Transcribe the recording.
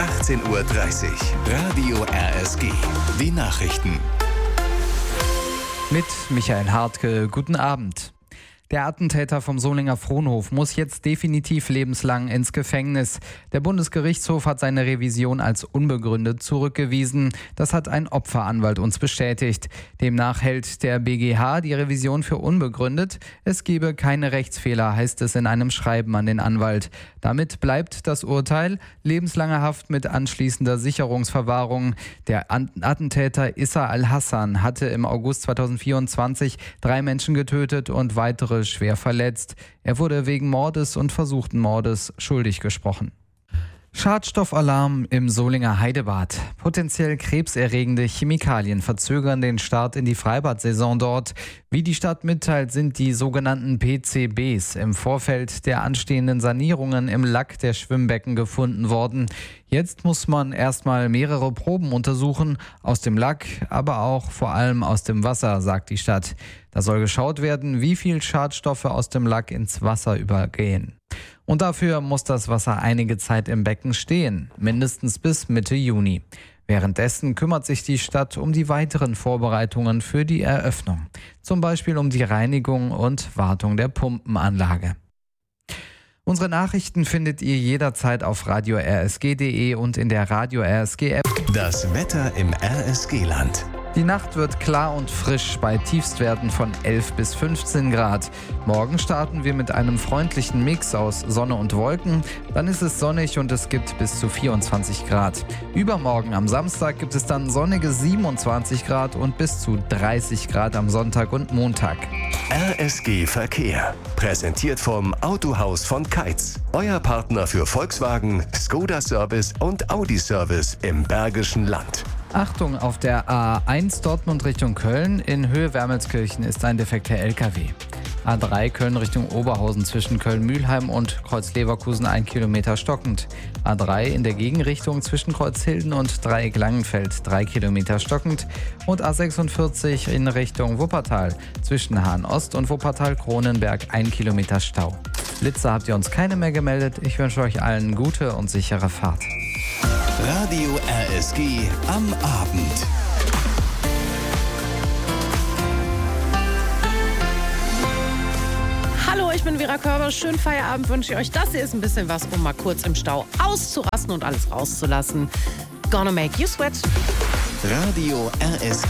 18:30 Uhr. Radio RSG. Die Nachrichten. Mit Michael Hartke, guten Abend. Der Attentäter vom Solinger Fronhof muss jetzt definitiv lebenslang ins Gefängnis. Der Bundesgerichtshof hat seine Revision als unbegründet zurückgewiesen. Das hat ein Opferanwalt uns bestätigt. Demnach hält der BGH die Revision für unbegründet. Es gebe keine Rechtsfehler, heißt es in einem Schreiben an den Anwalt. Damit bleibt das Urteil lebenslange Haft mit anschließender Sicherungsverwahrung. Der Attentäter Issa al-Hassan hatte im August 2024 3 Menschen getötet und weitere schwer verletzt. Er wurde wegen Mordes und versuchten Mordes schuldig gesprochen. Schadstoffalarm im Solinger Heidebad. Potenziell krebserregende Chemikalien verzögern den Start in die Freibad-Saison dort. Wie die Stadt mitteilt, sind die sogenannten PCBs im Vorfeld der anstehenden Sanierungen im Lack der Schwimmbecken gefunden worden. Jetzt muss man erstmal mehrere Proben untersuchen, aus dem Lack, aber auch vor allem aus dem Wasser, sagt die Stadt. Da soll geschaut werden, wie viel Schadstoffe aus dem Lack ins Wasser übergehen. Und dafür muss das Wasser einige Zeit im Becken stehen, mindestens bis Mitte Juni. Währenddessen kümmert sich die Stadt um die weiteren Vorbereitungen für die Eröffnung. Zum Beispiel um die Reinigung und Wartung der Pumpenanlage. Unsere Nachrichten findet ihr jederzeit auf radio-rsg.de und in der Radio RSG App. Das Wetter im RSG-Land. Die Nacht wird klar und frisch bei Tiefstwerten von 11 bis 15 Grad. Morgen starten wir mit einem freundlichen Mix aus Sonne und Wolken. Dann ist es sonnig und es gibt bis zu 24 Grad. Übermorgen am Samstag gibt es dann sonnige 27 Grad und bis zu 30 Grad am Sonntag und Montag. RSG Verkehr. Präsentiert vom Autohaus von Keitz. Euer Partner für Volkswagen, Skoda Service und Audi Service im Bergischen Land. Achtung, auf der A1 Dortmund Richtung Köln in Höhe Wermelskirchen ist ein defekter LKW. A3 Köln Richtung Oberhausen zwischen Köln-Mühlheim und Kreuz-Leverkusen 1 Kilometer stockend. A3 in der Gegenrichtung zwischen Kreuzhilden und Dreieck-Langenfeld 3 Kilometer stockend. Und A46 in Richtung Wuppertal zwischen Hahn-Ost und Wuppertal-Kronenberg 1 Kilometer Stau. Blitze habt ihr uns keine mehr gemeldet. Ich wünsche euch allen gute und sichere Fahrt. Radio RSG am Abend. Hallo, ich bin Vera Körber. Schönen Feierabend wünsche ich euch. Das hier ist ein bisschen was, um mal kurz im Stau auszurasten und alles rauszulassen. Gonna make you sweat. Radio RSG.